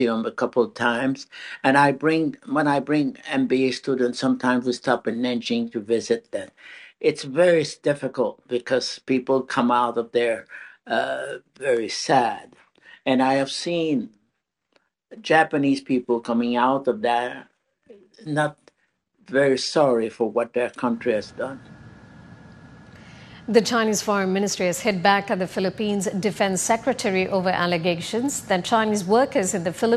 museum a couple of times, and when I bring MBA students, sometimes we stop in Nanjing to visit them. It's very difficult because people come out of there very sad, and I have seen Japanese people coming out of there not very sorry for what their country has done. The Chinese Foreign Ministry has hit back at the Philippines Defense Secretary over allegations that Chinese workers in the Philippines